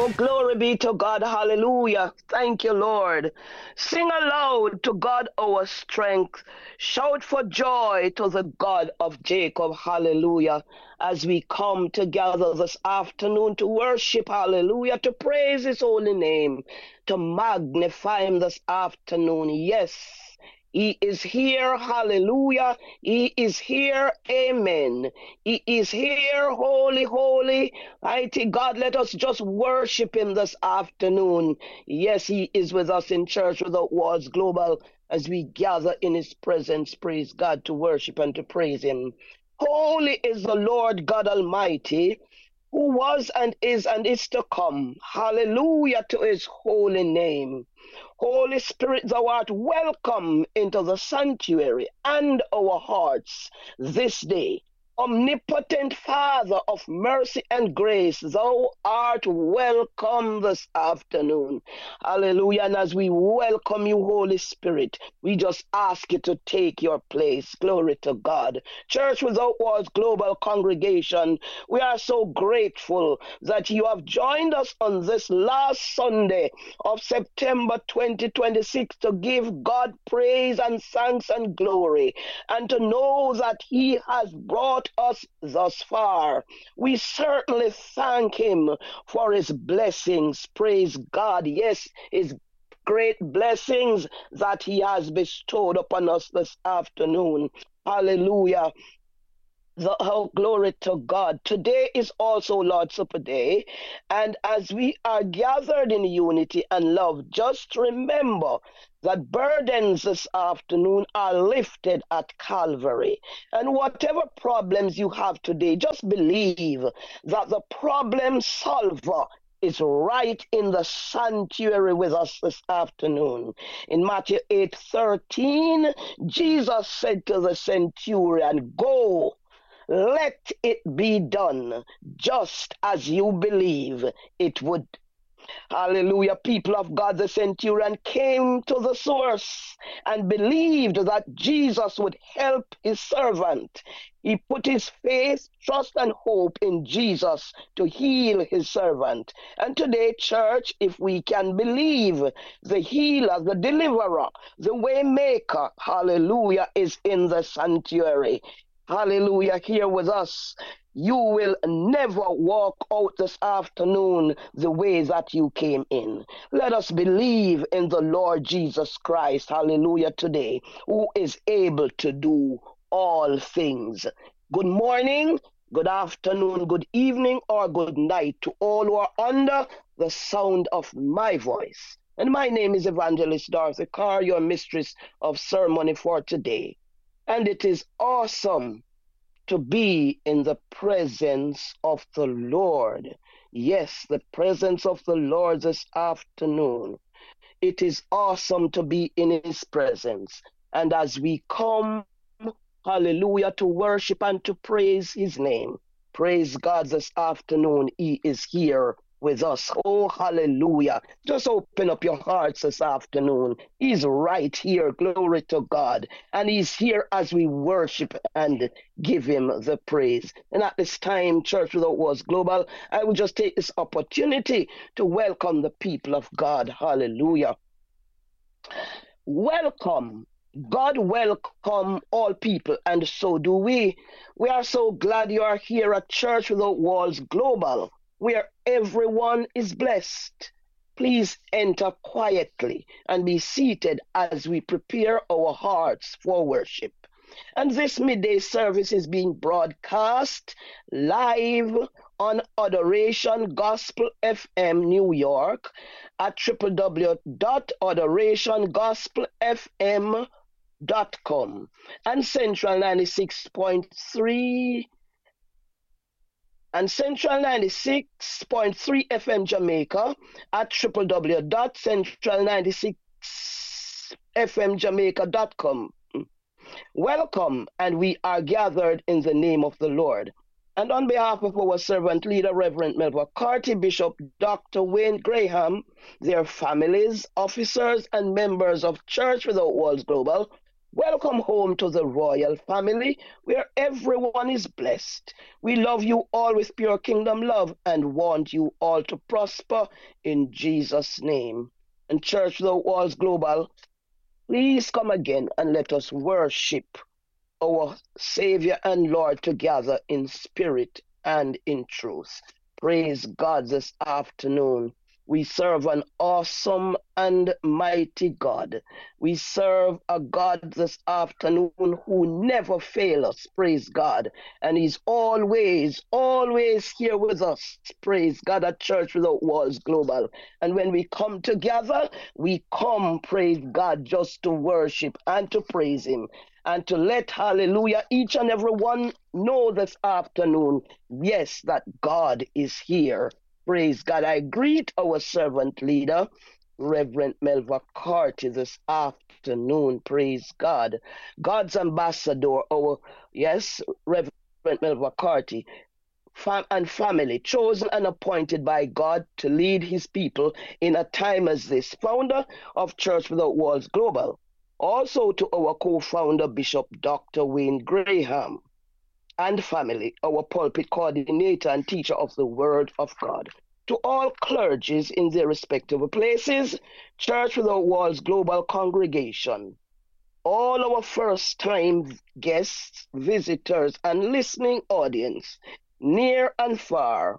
Oh, glory be to God. Hallelujah. Thank you, Lord. Sing aloud to God our strength. Shout for joy to the God of Jacob. Hallelujah. As we come together this afternoon to worship, hallelujah, to praise his holy name, to magnify him this afternoon. Yes. He is here, hallelujah. He is here, amen. He is here, holy, holy, mighty God. Let us just worship him this afternoon. Yes, he is with us in Church Without Walls Global as we gather in his presence, praise God, to worship and to praise him. Holy is the Lord God Almighty, who was and is to come. Hallelujah to his holy name. Holy Spirit, thou art welcome into the sanctuary and our hearts this day. Omnipotent Father of mercy and grace, thou art welcome this afternoon. Hallelujah. And as we welcome you, Holy Spirit, we just ask you to take your place. Glory to God. Church Without Walls Global Congregation, we are so grateful that you have joined us on this last Sunday of September 2026 to give God praise and thanks and glory, and to know that he has brought us thus far. We certainly thank him for his blessings. Praise God. Yes, his great blessings that he has bestowed upon us this afternoon. Hallelujah. Glory to God. Today is also Lord's Supper Day, and as we are gathered in unity and love, just remember that burdens this afternoon are lifted at Calvary. And whatever problems you have today, just believe that the problem solver is right in the sanctuary with us this afternoon. In Matthew 8:13, Jesus said to the centurion, "Go, let it be done just as you believe it would." Hallelujah. People of God, the centurion came to the source and believed that Jesus would help his servant. He put his faith, trust, and hope in Jesus to heal his servant. And today, church, if we can believe, the healer, the deliverer, the way maker, hallelujah, is in the sanctuary. Hallelujah, here with us. You will never walk out this afternoon the way that you came in. Let us believe in the Lord Jesus Christ, hallelujah, today, who is able to do all things. Good morning, good afternoon, good evening, or good night to all who are under the sound of my voice. And my name is Evangelist Dorothy Carr, your mistress of ceremony for today. And it is awesome to be in the presence of the Lord. Yes, the presence of the Lord this afternoon. It is awesome to be in his presence. And as we come, hallelujah, to worship and to praise his name, praise God this afternoon, he is here with us. Oh, hallelujah. Just open up your hearts this afternoon. He's right here. Glory to God. And he's here as we worship and give him the praise. And at this time, Church Without Walls Global, I will just take this opportunity to welcome the people of God. Hallelujah. Welcome. God welcome all people, and so do we. We are so glad you are here at Church Without Walls Global, where everyone is blessed. Please enter quietly and be seated as we prepare our hearts for worship. And this midday service is being broadcast live on Adoration Gospel FM New York at www.adorationgospelfm.com and Central 96.3 FM Jamaica at www.central96fmjamaica.com. Welcome, and we are gathered in the name of the Lord. And on behalf of our servant leader, Reverend Melva Carty, Bishop Dr. Wayne Graham, their families, officers, and members of Church Without Walls Global, Welcome home to the royal family where everyone is blessed. We love you all with pure kingdom love and want you all to prosper in Jesus' name. And Church Without Walls Global, please come again and let us worship our Savior and Lord together in spirit and in truth. Praise God this afternoon. We serve an awesome and mighty God. We serve a God this afternoon who never fails us. Praise God. And He's always, always here with us. Praise God at Church Without Walls Global. And when we come together, we come, praise God, just to worship and to praise Him and to let, hallelujah, each and every one know this afternoon, yes, that God is here. Praise God. I greet our servant leader, Reverend Melva Carty, this afternoon. Praise God. God's ambassador, our, yes, Reverend Melva Carty, and family, chosen and appointed by God to lead His people in a time as this, founder of Church Without Walls Global. Also to our co-founder, Bishop Dr. Wayne Graham, and family, our pulpit coordinator and teacher of the Word of God. To all clergies in their respective places, Church Without Walls Global congregation, all our first-time guests, visitors, and listening audience, near and far,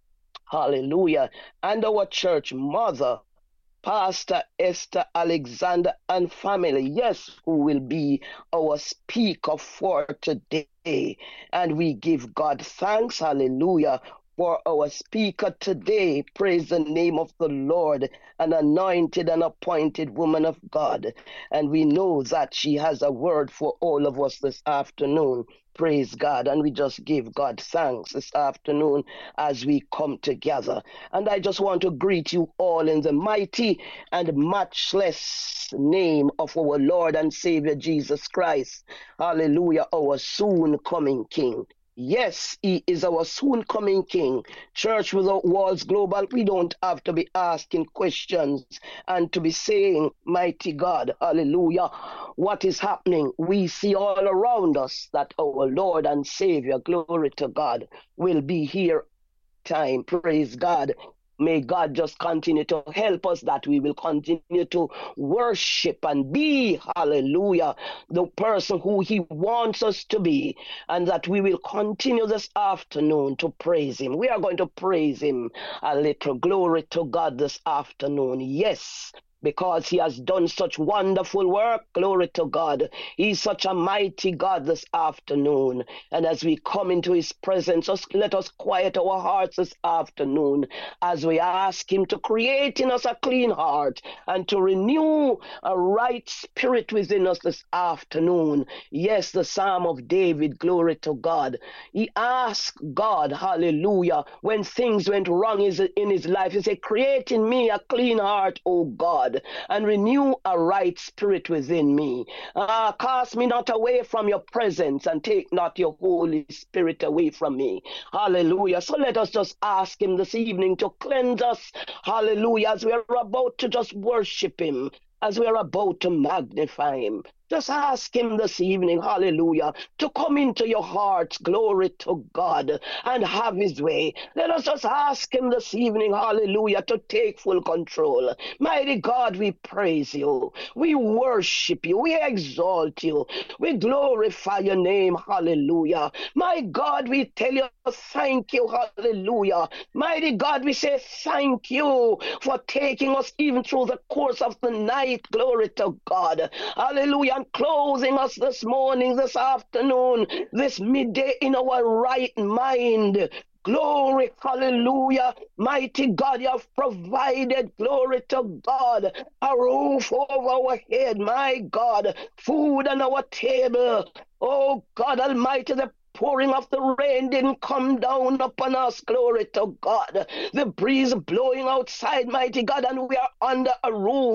hallelujah, and our church mother, Pastor Esther Alexander and family, yes, who will be our speaker for today. And we give God thanks, hallelujah, for our speaker today. Praise the name of the Lord, an anointed and appointed woman of God. And we know that she has a word for all of us this afternoon. Praise God. And we just give God thanks this afternoon as we come together. And I just want to greet you all in the mighty and matchless name of our Lord and Savior Jesus Christ. Hallelujah, our soon coming King. Yes, He is our soon coming King. Church Without Walls Global, we don't have to be asking questions and to be saying, mighty God, hallelujah, what is happening? We see all around us that our Lord and Savior, glory to God, will be here time. Praise God. May God just continue to help us that we will continue to worship and be, hallelujah, the person who He wants us to be, and that we will continue this afternoon to praise Him. We are going to praise Him a little. Glory to God this afternoon. Yes, because He has done such wonderful work. Glory to God. He's such a mighty God this afternoon. And as we come into His presence, let us quiet our hearts this afternoon as we ask Him to create in us a clean heart and to renew a right spirit within us this afternoon. Yes, the Psalm of David, glory to God. He asked God, hallelujah, when things went wrong in his life, he said, create in me a clean heart, O God, and renew a right spirit within me. Cast me not away from your presence and take not your Holy Spirit away from me. Hallelujah. So let us just ask Him this evening to cleanse us. Hallelujah. As we are about to just worship Him, as we are about to magnify Him. Just ask Him this evening, hallelujah, to come into your hearts, glory to God, and have His way. Let us just ask Him this evening, hallelujah, to take full control. Mighty God, we praise You. We worship You. We exalt You. We glorify Your name, hallelujah. My God, we tell You thank You, hallelujah. Mighty God, we say thank You for taking us even through the course of the night, glory to God, hallelujah, and closing us this morning, this afternoon, this midday in our right mind. Glory, hallelujah. Mighty God, You have provided, glory to God, a roof over our head, my God, food on our table. Oh God Almighty, the pouring of the rain didn't come down upon us, glory to God. The breeze blowing outside, mighty God, and we are under a roof.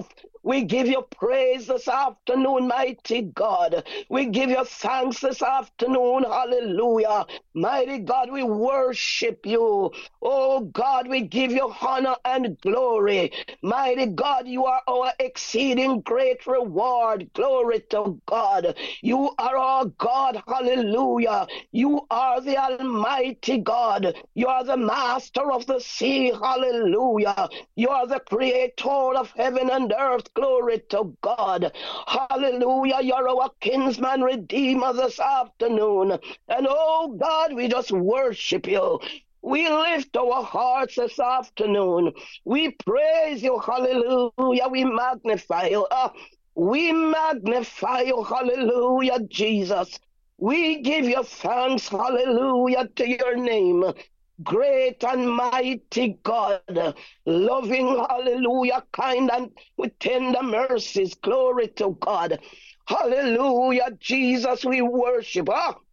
We give you praise this afternoon, mighty God. We give you thanks this afternoon. Hallelujah. Mighty God, we worship you. Oh God, we give you honor and glory. Mighty God, you are our exceeding great reward. Glory to God. You are our God. Hallelujah. You are the Almighty God. You are the master of the sea. Hallelujah. You are the creator of heaven and earth. Glory to God. Hallelujah. You're our kinsman redeemer this afternoon. And oh God, we just worship you. We lift our hearts this afternoon. We praise you. Hallelujah. We magnify you. We magnify you. Hallelujah, Jesus. We give you thanks. Hallelujah to your name. Great and mighty God, loving, hallelujah, kind and with tender mercies. Glory to God. Hallelujah, Jesus, we worship.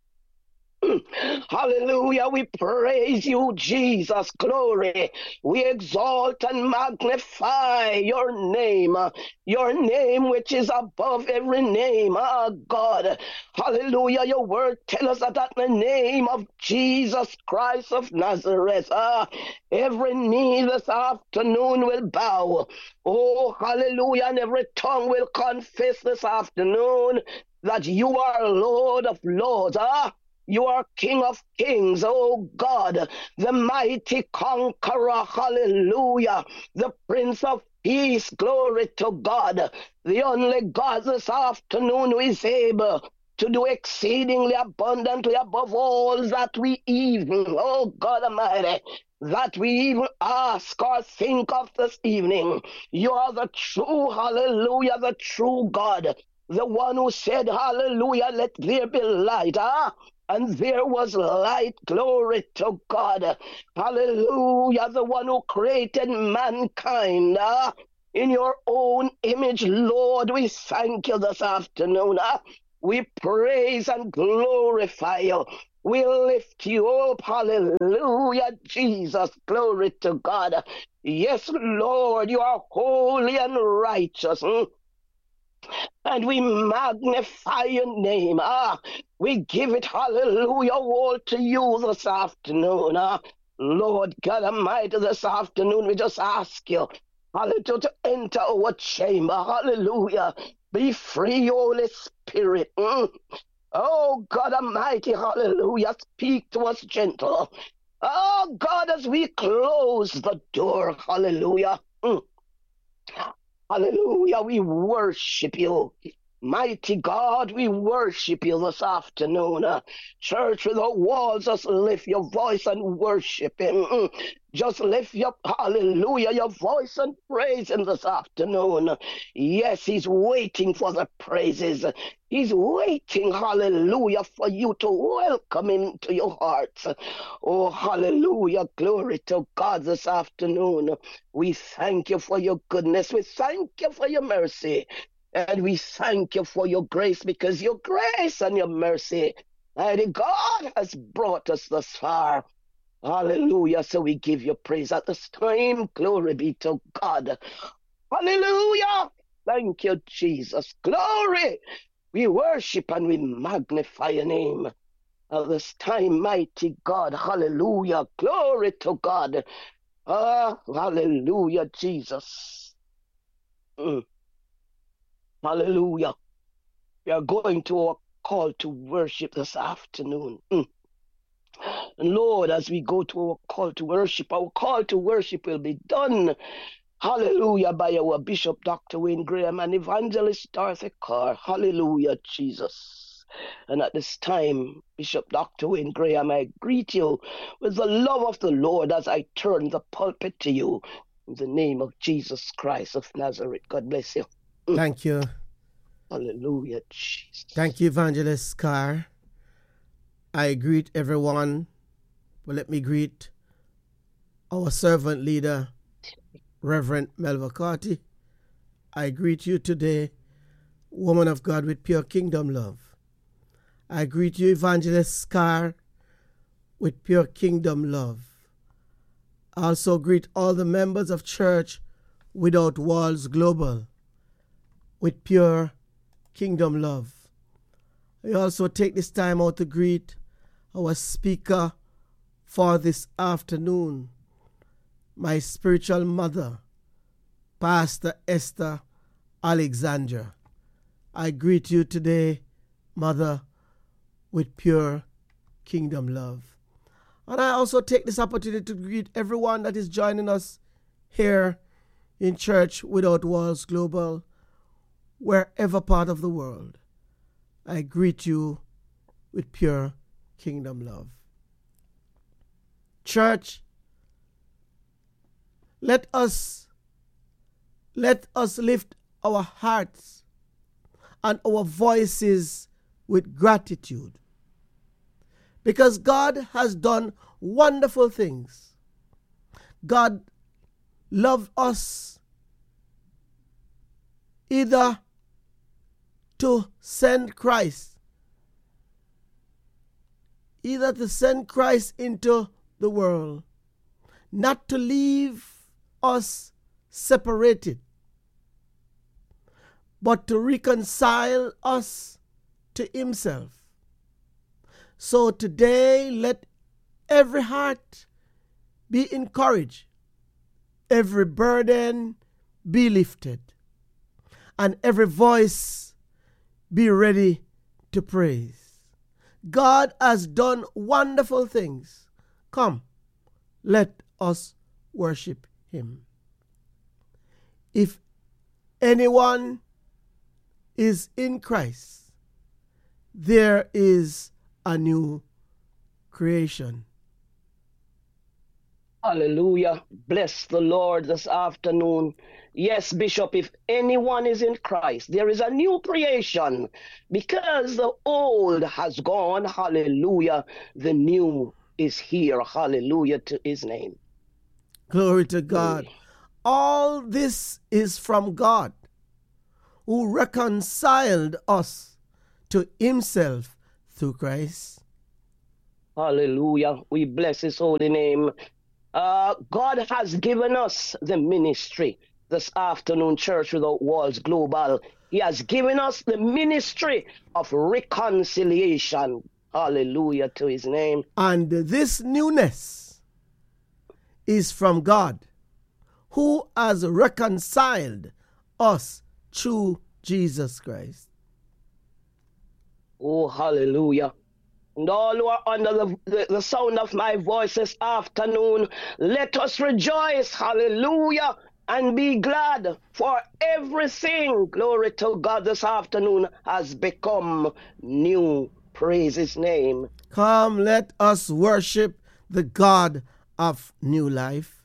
Hallelujah, we praise you, Jesus. Glory. We exalt and magnify your name which is above every name. God. Hallelujah, your word tells us that at the name of Jesus Christ of Nazareth, every knee this afternoon will bow. Oh, hallelujah, and every tongue will confess this afternoon that you are Lord of Lords. You are King of Kings, oh God, the mighty conqueror, hallelujah, the Prince of Peace, glory to God, the only God this afternoon who is able to do exceedingly abundantly above all that we even, oh God Almighty, that we even ask or think of this evening. You are the true, hallelujah, the true God, the one who said, hallelujah, let there be light, and there was light. Glory to God. Hallelujah. The one who created mankind in your own image, Lord. We thank you this afternoon. We praise and glorify you. We lift you up. Hallelujah, Jesus. Glory to God. Yes, Lord, you are holy and righteous. And we magnify your name. We give it, hallelujah, all to you this afternoon. Lord God Almighty, this afternoon we just ask you, hallelujah, to enter our chamber. Hallelujah. Be free, Holy Spirit. Oh God Almighty, hallelujah. Speak to us gentle. Oh God, as we close the door, hallelujah. Hallelujah, we worship you. Mighty God, we worship you this afternoon. Church without walls, just lift your voice and worship him. Just lift your, hallelujah, your voice and praise him this afternoon. Yes, he's waiting for the praises. He's waiting, hallelujah, for you to welcome him into your hearts. Oh, hallelujah, glory to God this afternoon. We thank you for your goodness. We thank you for your mercy. And we thank you for your grace, because your grace and your mercy, mighty God, has brought us thus far. Hallelujah. So we give you praise at this time. Glory be to God. Hallelujah. Thank you, Jesus. Glory. We worship and we magnify your name at this time, mighty God. Hallelujah. Glory to God. Hallelujah, Jesus. Hallelujah. We are going to our call to worship this afternoon. And Lord, as we go to our call to worship will be done, hallelujah, by our Bishop Dr. Wayne Graham and Evangelist Dorothy Carr. Hallelujah, Jesus. And at this time, Bishop Dr. Wayne Graham, I greet you with the love of the Lord as I turn the pulpit to you. In the name of Jesus Christ of Nazareth. God bless you. Thank you. Hallelujah, Jesus. Thank you, Evangelist Carr. I greet everyone. Well, let me greet our servant leader, Reverend Melva Carty. I greet you today, woman of God with pure kingdom love. I greet you, Evangelist Carr, with pure kingdom love. I also greet all the members of Church Without Walls Global. with pure kingdom love. I also take this time out to greet our speaker for this afternoon, my spiritual mother, Pastor Esther Alexandra. I greet you today, Mother, with pure kingdom love. And I also take this opportunity to greet everyone that is joining us here in Church Without Walls Global, wherever part of the world. I greet you with pure kingdom love. Church, let us lift our hearts and our voices with gratitude, because God has done wonderful things. God loved us either to send Christ into the world, not to leave us separated, but to reconcile us to himself. So today, let every heart be encouraged, every burden be lifted, and every voice be ready to praise. God has done wonderful things. Come, let us worship him. If anyone is in Christ, there is a new creation. Hallelujah. Bless the Lord this afternoon. Yes, Bishop, if anyone is in Christ, there is a new creation, because the old has gone. Hallelujah. The new is here. Hallelujah to his name. Glory to God. All this is from God, who reconciled us to himself through Christ. Hallelujah. We bless his holy name. God has given us the ministry this afternoon, Church Without Walls Global. He has given us the ministry of reconciliation. Hallelujah to his name. And this newness is from God, who has reconciled us through Jesus Christ. Oh, hallelujah. And all who are under the sound of my voice this afternoon, let us rejoice, hallelujah, and be glad, for everything, glory to God, this afternoon has become new. Praise his name. Come, let us worship the God of new life.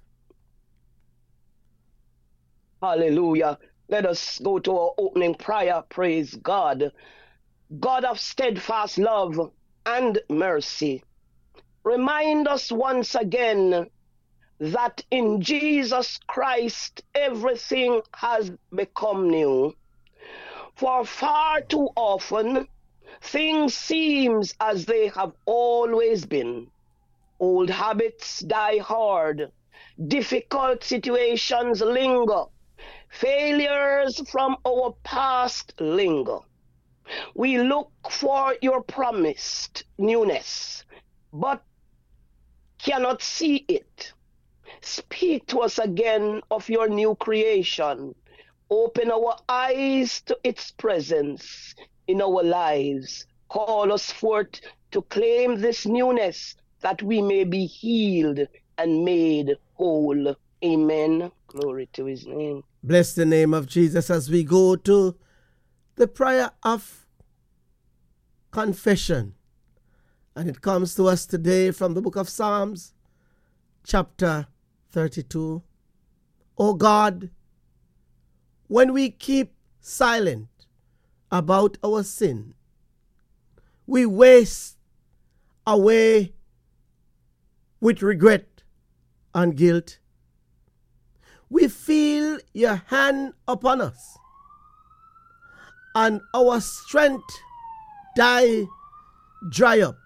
Hallelujah. Let us go to our opening prayer. Praise God. God of steadfast love and mercy, remind us once again that in Jesus Christ everything has become new. For far too often, things seem as they have always been. Old habits die hard, difficult situations linger, failures from our past linger. We look for your promised newness, but cannot see it. Speak to us again of your new creation. Open our eyes to its presence in our lives. Call us forth to claim this newness, that we may be healed and made whole. Amen. Glory to his name. Bless the name of Jesus as we go to the prayer of confession. And it comes to us today from the book of Psalms, chapter 32. O God, when we keep silent about our sin, we waste away with regret and guilt. We feel your hand upon us, and our strength dry up.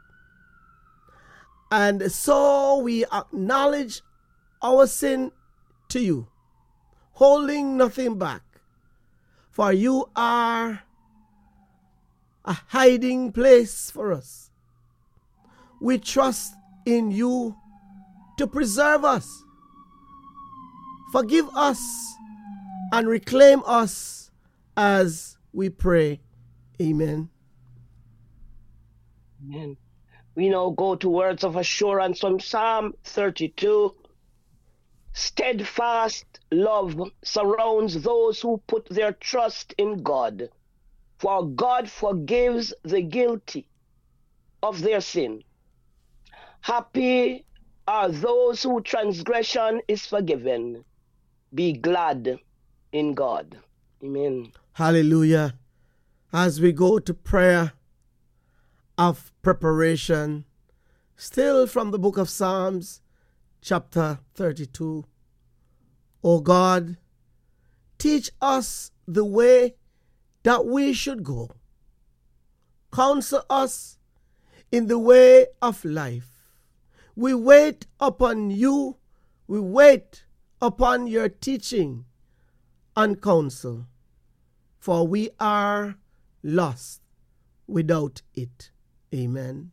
And so we acknowledge our sin to you, holding nothing back. for you are a hiding place for us. We trust in you to preserve us. Forgive us and reclaim us as we pray. Amen. Amen. We now go to words of assurance from Psalm 32. Steadfast love surrounds those who put their trust in God, for God forgives the guilty of their sin. Happy are those whose transgression is forgiven. Be glad in God. Amen. Hallelujah. As we go to prayer of preparation, still from the book of Psalms, chapter 32. O God, teach us the way that we should go. Counsel us in the way of life. We wait upon you. We wait upon your teaching and counsel, for we are lost without it. Amen.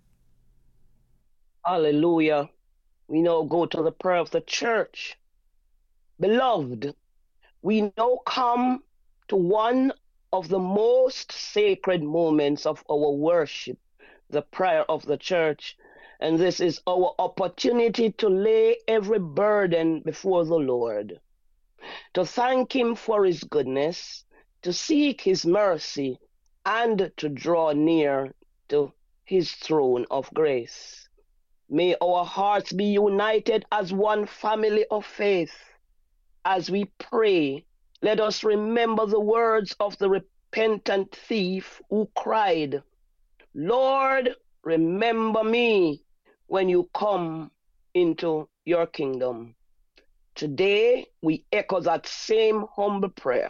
Hallelujah. We now go to the prayer of the church. Beloved, we now come to one of the most sacred moments of our worship, the prayer of the church. And this is our opportunity to lay every burden before the Lord, to thank him for his goodness, to seek his mercy, and to draw near to his throne of grace. May our hearts be united as one family of faith. As we pray, let us remember the words of the repentant thief who cried, Lord, remember me when you come into your kingdom. Today, we echo that same humble prayer.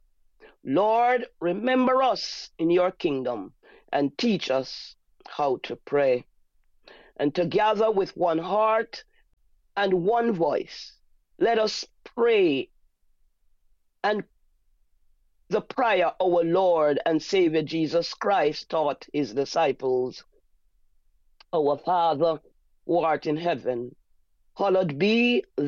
Lord, remember us in your kingdom and teach us how to pray. And together with one heart and one voice, let us pray and the prayer our Lord and Savior Jesus Christ taught his disciples. Our Father, who art in heaven, hallowed be